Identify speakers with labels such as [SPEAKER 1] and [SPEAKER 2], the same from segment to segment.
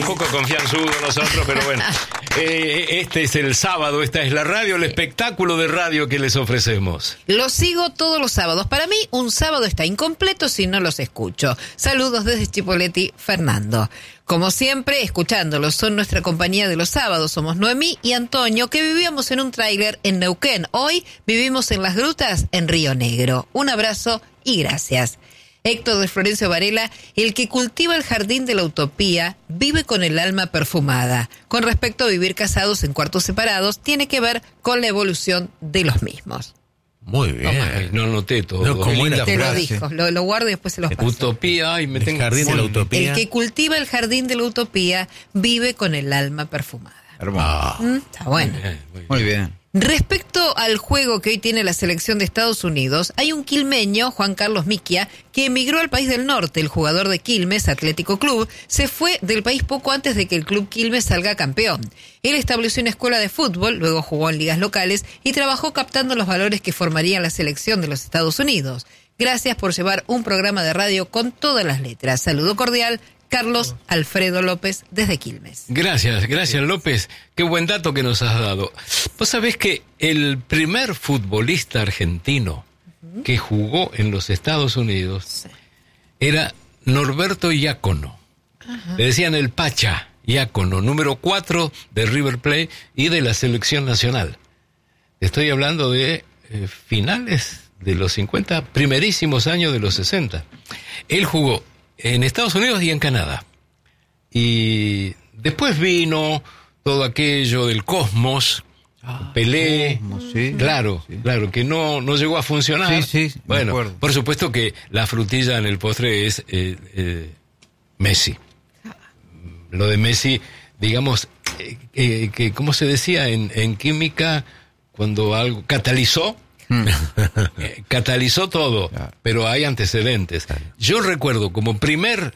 [SPEAKER 1] Un poco confianzudo nosotros, pero bueno. Este es el sábado, esta es la radio, el espectáculo de radio que les ofrecemos.
[SPEAKER 2] Los sigo todos los sábados. Para mí, un sábado está incompleto si no los escucho. Saludos desde Chipoleti, Fernando. Como siempre, escuchándolos, son nuestra compañía de los sábados. Somos Noemí y Antonio, que vivíamos en un tráiler en Neuquén. Hoy vivimos en Las Grutas, en Río Negro. Un abrazo y gracias. Héctor de Florencio Varela, el que cultiva el jardín de la utopía, vive con el alma perfumada. Con respecto a vivir casados en cuartos separados, tiene que ver con la evolución de los mismos.
[SPEAKER 3] Muy bien.
[SPEAKER 1] No noté todo.
[SPEAKER 3] No, como
[SPEAKER 1] linda
[SPEAKER 2] Te lo
[SPEAKER 1] frase.
[SPEAKER 2] dijo, lo guardo y después se los paso.
[SPEAKER 1] Utopía, ay, me
[SPEAKER 3] El
[SPEAKER 1] tengo...
[SPEAKER 3] jardín de la utopía.
[SPEAKER 2] El que cultiva el jardín de la utopía, vive con el alma perfumada.
[SPEAKER 4] Hermoso.
[SPEAKER 2] Está bueno.
[SPEAKER 4] Muy bien.
[SPEAKER 2] Respecto al juego que hoy tiene la selección de Estados Unidos, hay un quilmeño, Juan Carlos Miquia, que emigró al país del norte. El jugador de Quilmes Atlético Club se fue del país poco antes de que el club Quilmes salga campeón. Él estableció una escuela de fútbol, luego jugó en ligas locales y trabajó captando los valores que formarían la selección de los Estados Unidos. Gracias por llevar un programa de radio con todas las letras. Saludo cordial, Carlos Alfredo López, desde Quilmes.
[SPEAKER 1] Gracias López, qué buen dato que nos has dado. Vos sabés que el primer futbolista argentino que jugó en los Estados Unidos era Norberto Iácono. Le decían el Pacha Iácono, número 4 de River Plate y de la selección nacional. Estoy hablando de finales de los 50, primerísimos años de los 60. Él jugó en Estados Unidos y en Canadá. Y después vino todo aquello del Cosmos, Pelé,
[SPEAKER 4] Cosmos, sí.
[SPEAKER 1] Claro, que no llegó a funcionar.
[SPEAKER 4] Sí, me
[SPEAKER 1] bueno,
[SPEAKER 4] acuerdo.
[SPEAKER 1] por supuesto que la frutilla en el postre es Messi. Lo de Messi, digamos, que ¿cómo se decía en química? Cuando algo catalizó, catalizó todo,
[SPEAKER 4] Claro.
[SPEAKER 1] pero hay antecedentes. Yo recuerdo como primer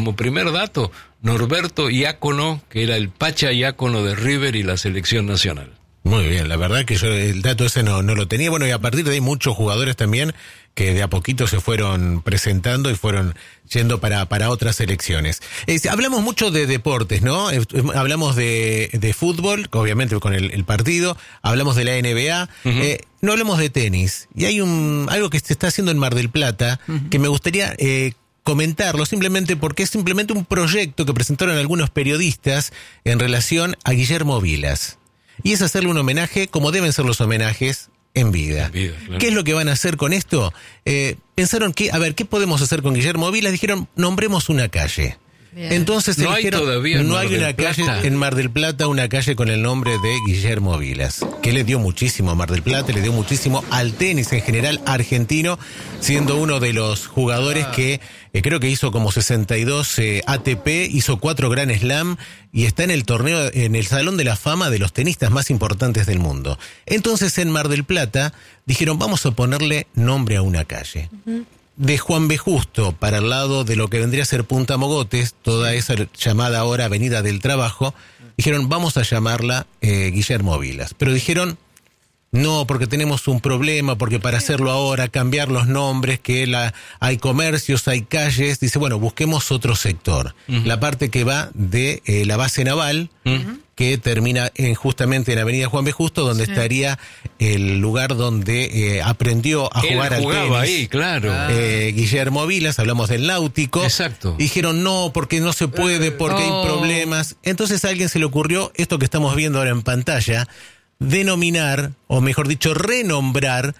[SPEAKER 1] dato, Norberto Iácono, que era el Pacha Iácono de River y la selección nacional.
[SPEAKER 3] Muy bien, la verdad que yo el dato ese no lo tenía. Bueno, y a partir de ahí muchos jugadores también que de a poquito se fueron presentando y fueron yendo para otras selecciones. Hablamos mucho de deportes, ¿no? Hablamos de fútbol, obviamente con el partido, hablamos de la NBA, no hablamos de tenis. Y hay algo que se está haciendo en Mar del Plata que me gustaría comentarlo, simplemente porque es simplemente un proyecto que presentaron algunos periodistas en relación a Guillermo Vilas. Y es hacerle un homenaje como deben ser los homenajes en vida.
[SPEAKER 1] Claro.
[SPEAKER 3] ¿Qué es lo que van a hacer con esto? Pensaron que, ¿qué podemos hacer con Guillermo Vilas? Dijeron, nombremos una calle.
[SPEAKER 2] Bien.
[SPEAKER 3] Entonces
[SPEAKER 1] No hay
[SPEAKER 3] dijeron,
[SPEAKER 1] todavía en
[SPEAKER 3] no
[SPEAKER 1] Mar
[SPEAKER 3] hay
[SPEAKER 1] del
[SPEAKER 3] una calle
[SPEAKER 1] Plata.
[SPEAKER 3] en Mar del Plata, una calle con el nombre de Guillermo Vilas, que le dio muchísimo a Mar del Plata, le dio muchísimo al tenis en general argentino, siendo uno de los jugadores que creo que hizo como 62 ATP, hizo 4 Grand Slam y está en el torneo, en el Salón de la Fama de los tenistas más importantes del mundo. Entonces en Mar del Plata dijeron, vamos a ponerle nombre a una calle. De Juan B. Justo para el lado de lo que vendría a ser Punta Mogotes, toda esa llamada ahora Avenida del Trabajo, dijeron vamos a llamarla Guillermo Vilas. Pero dijeron no, porque tenemos un problema, porque para hacerlo ahora, cambiar los nombres, que hay comercios, hay calles, dice bueno, busquemos otro sector. La parte que va de la base naval, que termina justamente en Avenida Juan B. Justo, donde estaría el lugar donde aprendió a jugar al tenis.
[SPEAKER 1] Él jugaba ahí, claro.
[SPEAKER 3] Guillermo Vilas, hablamos del Náutico.
[SPEAKER 1] Exacto.
[SPEAKER 3] Dijeron no, porque no se puede, porque hay problemas. Entonces a alguien se le ocurrió esto que estamos viendo ahora en pantalla, denominar, o mejor dicho, renombrar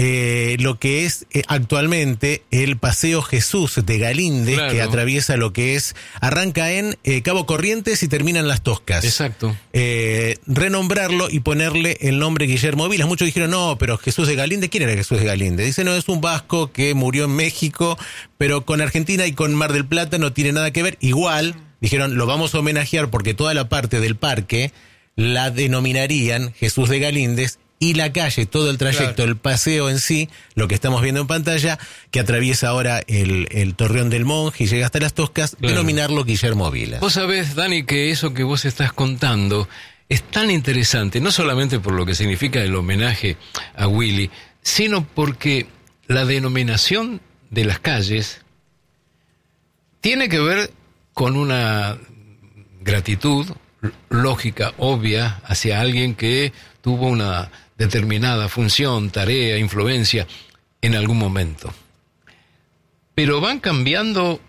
[SPEAKER 3] lo que es actualmente el Paseo Jesús de Galíndez,
[SPEAKER 1] claro,
[SPEAKER 3] que atraviesa lo que es, arranca en Cabo Corrientes y termina en Las Toscas.
[SPEAKER 1] Exacto.
[SPEAKER 3] Renombrarlo y ponerle el nombre Guillermo Vilas. Muchos dijeron, no, pero Jesús de Galíndez, ¿quién era Jesús de Galíndez? Dice, no, es un vasco que murió en México, pero con Argentina y con Mar del Plata no tiene nada que ver. Igual, dijeron, lo vamos a homenajear porque toda la parte del parque la denominarían Jesús de Galíndez, y la calle, todo el trayecto, claro, el paseo en sí, lo que estamos viendo en pantalla, que atraviesa ahora el Torreón del Monje y llega hasta Las Toscas, claro, denominarlo Guillermo Vilas.
[SPEAKER 1] Vos sabés, Dani, que eso que vos estás contando es tan interesante, no solamente por lo que significa el homenaje a Willy, sino porque la denominación de las calles tiene que ver con una gratitud lógica, obvia, hacia alguien que tuvo una determinada función, tarea, influencia en algún momento. Pero van cambiando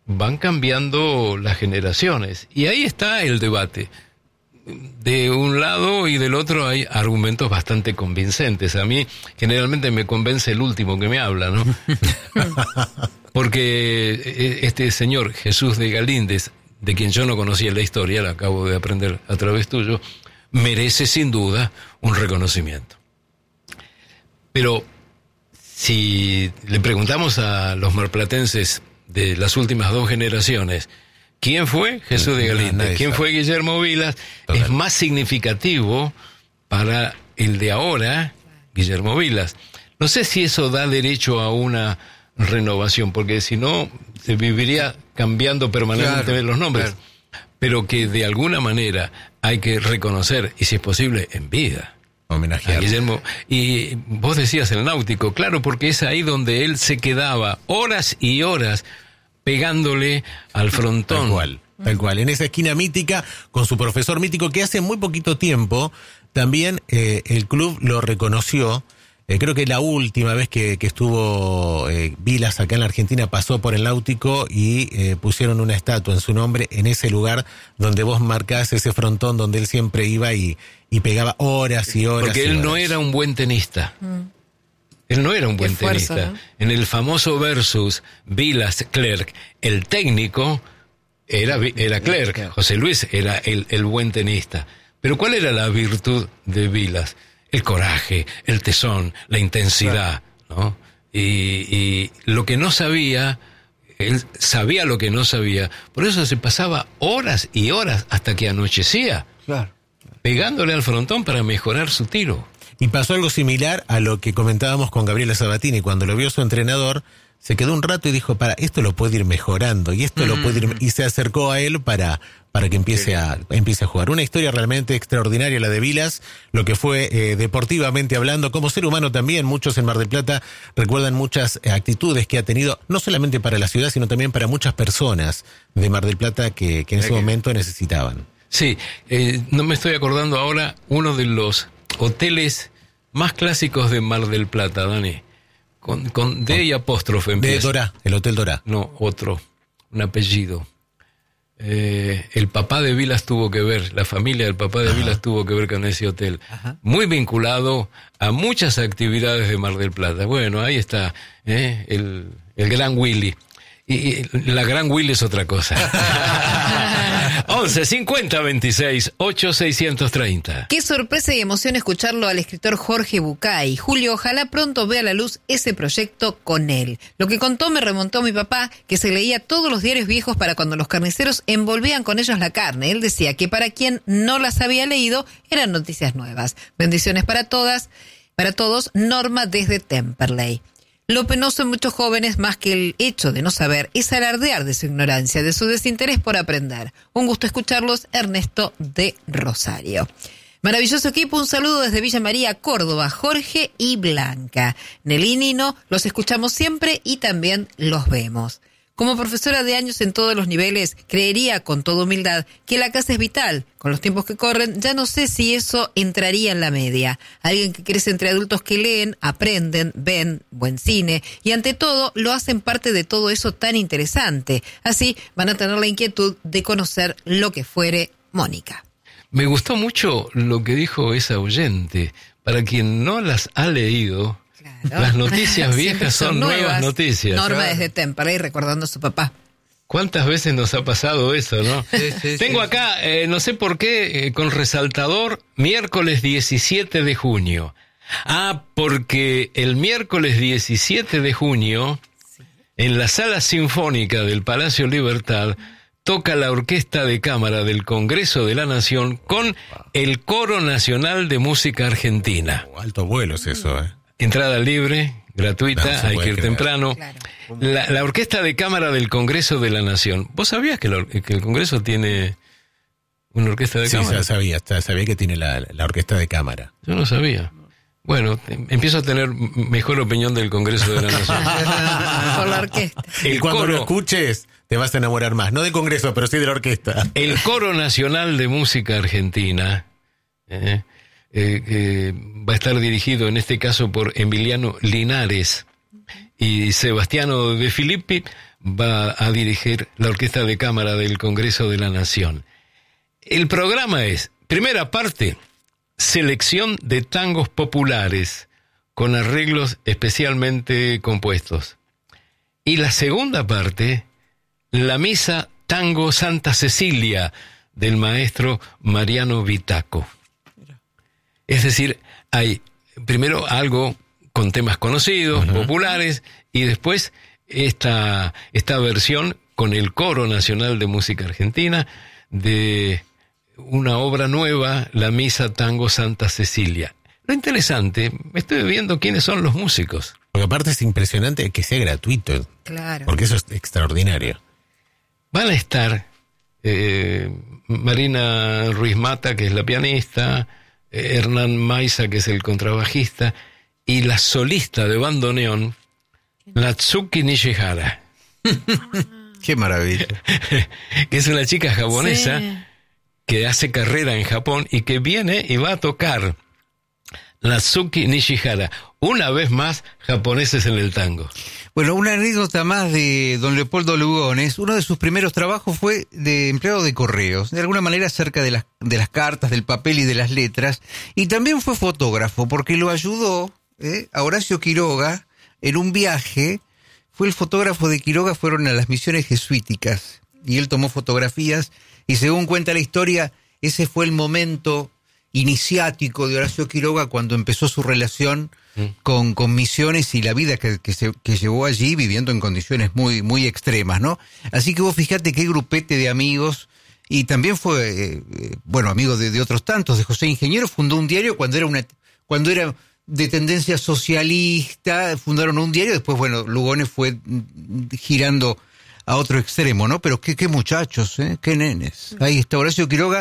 [SPEAKER 1] las generaciones, y ahí está el debate. De un lado y del otro hay argumentos bastante convincentes. A mí generalmente me convence el último que me habla, ¿no? Porque este señor Jesús de Galíndez, de quien yo no conocía la historia, la acabo de aprender a través tuyo, merece sin duda un reconocimiento. Pero si le preguntamos a los marplatenses de las últimas 2 generaciones, ¿quién fue Jesús de Galíndez? ¿Quién fue Guillermo Vilas? Total. Es más significativo para el de ahora, Guillermo Vilas. No sé si eso da derecho a una renovación, porque si no, se viviría cambiando permanentemente los nombres. Claro. Pero que de alguna manera hay que reconocer, y si es posible, en vida, homenajear a Guillermo. Y vos decías el náutico, claro, porque es ahí donde él se quedaba horas y horas pegándole al frontón.
[SPEAKER 3] Tal cual. En esa esquina mítica, con su profesor mítico, que hace muy poquito tiempo también el club lo reconoció. Creo que la última vez que estuvo Vilas acá en la Argentina pasó por el náutico y pusieron una estatua en su nombre en ese lugar donde vos marcás ese frontón donde él siempre iba y pegaba horas y horas.
[SPEAKER 1] Porque él no era un buen tenista. Él no era un buen tenista. ¿No? En el famoso versus Vilas-Clerc, el técnico era Clerc. José Luis era el buen tenista. Pero ¿cuál era la virtud de Vilas? El coraje, el tesón, la intensidad, ¿no? Y lo que no sabía, él sabía lo que no sabía. Por eso se pasaba horas y horas hasta que anochecía, pegándole al frontón para mejorar su tiro.
[SPEAKER 3] Y pasó algo similar a lo que comentábamos con Gabriela Sabatini. Cuando lo vio su entrenador, se quedó un rato y dijo, esto lo puede ir mejorando, y esto lo puede ir... Y se acercó a él para que empiece a jugar. Una historia realmente extraordinaria la de Vilas, lo que fue deportivamente hablando, como ser humano también. Muchos en Mar del Plata recuerdan muchas actitudes que ha tenido, no solamente para la ciudad, sino también para muchas personas de Mar del Plata que en ese momento necesitaban.
[SPEAKER 1] Sí, no me estoy acordando ahora, uno de los hoteles más clásicos de Mar del Plata, Dani, con D y apóstrofe empieza.
[SPEAKER 3] De Dorá, el Hotel Dorá.
[SPEAKER 1] No, otro, un apellido. El papá de Vilas tuvo que ver, la familia del papá de Vilas tuvo que ver con ese hotel. Muy vinculado a muchas actividades de Mar del Plata. Bueno, ahí está, el Gran Willy. Y la Gran Willy es otra cosa. 11 50 26 8 630.
[SPEAKER 2] Qué sorpresa y emoción escucharlo al escritor Jorge Bucay. Julio, ojalá pronto vea a la luz ese proyecto con él. Lo que contó me remontó a mi papá, que se leía todos los diarios viejos para cuando los carniceros envolvían con ellos la carne. Él decía que para quien no las había leído eran noticias nuevas. Bendiciones para todos. Norma desde Temperley. Lo penoso en muchos jóvenes, más que el hecho de no saber, es alardear de su ignorancia, de su desinterés por aprender. Un gusto escucharlos, Ernesto de Rosario. Maravilloso equipo, un saludo desde Villa María, Córdoba, Jorge y Blanca. Nelly y Nino, los escuchamos siempre y también los vemos. Como profesora de años en todos los niveles, creería con toda humildad que la casa es vital. Con los tiempos que corren, ya no sé si eso entraría en la media. Alguien que crece entre adultos que leen, aprenden, ven, buen cine y ante todo lo hacen parte de todo eso tan interesante. Así van a tener la inquietud de conocer lo que fuere Mónica.
[SPEAKER 1] Me gustó mucho lo que dijo esa oyente. Para quien no las ha leído... Las noticias viejas son nuevas noticias.
[SPEAKER 2] Norma desde Temperley recordando a su papá.
[SPEAKER 1] ¿Cuántas veces nos ha pasado eso, no? Tengo acá, no sé por qué, con resaltador, miércoles 17 de junio. Porque el miércoles 17 de junio, en la Sala Sinfónica del Palacio Libertad, toca la Orquesta de Cámara del Congreso de la Nación con el Coro Nacional de Música Argentina.
[SPEAKER 3] Alto vuelo es eso,
[SPEAKER 1] Entrada libre, gratuita, hay que ir temprano. Claro. La Orquesta de Cámara del Congreso de la Nación. ¿Vos sabías que el Congreso tiene una orquesta de cámara?
[SPEAKER 3] Sí, sabía que tiene la Orquesta de Cámara.
[SPEAKER 1] Yo no sabía. Bueno, empiezo a tener mejor opinión del Congreso de la Nación.
[SPEAKER 2] Por la orquesta.
[SPEAKER 3] Y cuando lo escuches, te vas a enamorar más. No del Congreso, pero sí de la orquesta.
[SPEAKER 1] El Coro Nacional de Música Argentina va a estar dirigido en este caso por Emiliano Linares, y Sebastiano De Filippi va a dirigir la Orquesta de Cámara del Congreso de la Nación. El programa es, primera parte, selección de tangos populares con arreglos especialmente compuestos. Y la segunda parte, la misa Tango Santa Cecilia del maestro Mariano Vitaco. Es decir, hay primero algo con temas conocidos, populares, y después esta versión con el Coro Nacional de Música Argentina de una obra nueva, la Misa Tango Santa Cecilia. Lo interesante, estoy viendo quiénes son los músicos.
[SPEAKER 3] Porque aparte es impresionante que sea gratuito.
[SPEAKER 2] Claro.
[SPEAKER 3] Porque eso es extraordinario.
[SPEAKER 1] Van a estar Marina Ruiz Mata, que es la pianista, Hernán Maiza, que es el contrabajista, y la solista de bandoneón, Natsuki Nishihara.
[SPEAKER 4] Qué maravilla.
[SPEAKER 1] Que es una chica japonesa,
[SPEAKER 2] Sí.
[SPEAKER 1] que hace carrera en Japón y que viene y va a tocar Natsuki Nishihara. Una vez más, japoneses en el tango.
[SPEAKER 4] Bueno, una anécdota más de don Leopoldo Lugones. Uno de sus primeros trabajos fue de empleado de correos, de alguna manera cerca de las cartas, del papel y de las letras. Y también fue fotógrafo, porque lo ayudó a Horacio Quiroga en un viaje. Fue el fotógrafo de Quiroga, fueron a las misiones jesuíticas. Y él tomó fotografías, y según cuenta la historia, ese fue el momento iniciático de Horacio Quiroga cuando empezó su relación con misiones y la vida que llevó allí, viviendo en condiciones muy, muy extremas, ¿no? Así que vos fíjate qué grupete de amigos, y también fue, amigo de otros tantos. De José Ingeniero fundó un diario cuando era de tendencia socialista, fundaron un diario, después, Lugones fue girando a otro extremo, ¿no? Pero qué muchachos, qué nenes. Ahí está Horacio Quiroga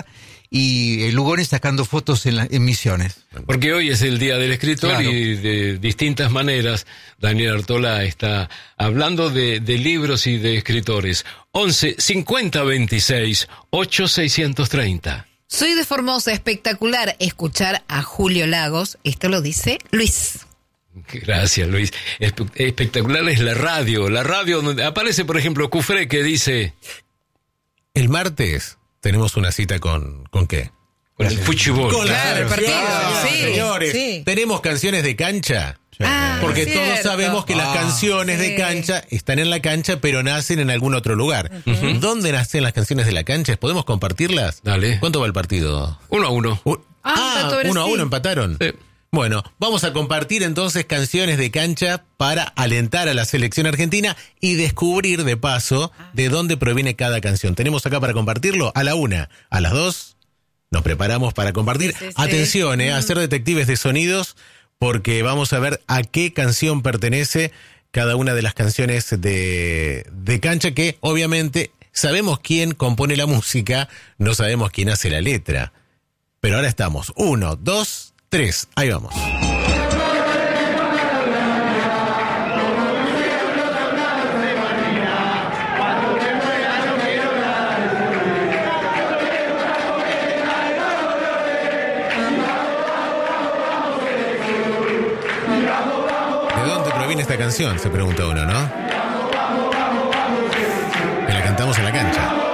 [SPEAKER 4] y Lugones sacando fotos en Misiones.
[SPEAKER 1] Porque hoy es el Día del Escritor,
[SPEAKER 4] Claro.
[SPEAKER 1] y de distintas maneras Daniel Artola está hablando de libros y de escritores. 11 50 26 8 630.
[SPEAKER 2] Soy de Formosa, espectacular escuchar a Julio Lagos. Esto lo dice Luis.
[SPEAKER 1] Gracias, Luis. Espectacular es la radio donde aparece, por ejemplo, Cufré, que dice
[SPEAKER 3] El martes tenemos una cita ¿con qué?
[SPEAKER 1] con el fútbol.
[SPEAKER 3] Con la
[SPEAKER 2] Claro, el
[SPEAKER 3] selección,
[SPEAKER 2] partido, sí,
[SPEAKER 3] señores.
[SPEAKER 2] sí.
[SPEAKER 3] Tenemos canciones de cancha.
[SPEAKER 2] Ah,
[SPEAKER 3] Porque
[SPEAKER 2] es
[SPEAKER 3] todos
[SPEAKER 2] cierto.
[SPEAKER 3] sabemos que las canciones
[SPEAKER 2] sí.
[SPEAKER 3] de cancha están en la cancha, pero nacen en algún otro lugar. ¿Dónde nacen las canciones de la cancha? ¿Podemos compartirlas?
[SPEAKER 1] Dale.
[SPEAKER 3] ¿Cuánto va el partido?
[SPEAKER 1] 1-1.
[SPEAKER 2] empató Brasil.
[SPEAKER 3] 1-1 empataron.
[SPEAKER 1] Sí.
[SPEAKER 3] Bueno, vamos a compartir entonces canciones de cancha para alentar a la selección argentina y descubrir de paso de dónde proviene cada canción. Tenemos acá para compartirlo a la 1, a las 2 nos preparamos para compartir.
[SPEAKER 2] Sí.
[SPEAKER 3] Atención, a ser detectives de sonidos, porque vamos a ver a qué canción pertenece cada una de las canciones de cancha, que obviamente sabemos quién compone la música, no sabemos quién hace la letra. Pero ahora estamos. 1, 2, 3. Ahí vamos. ¿De dónde proviene esta canción? Se pregunta uno, ¿no? Que la cantamos en la cancha.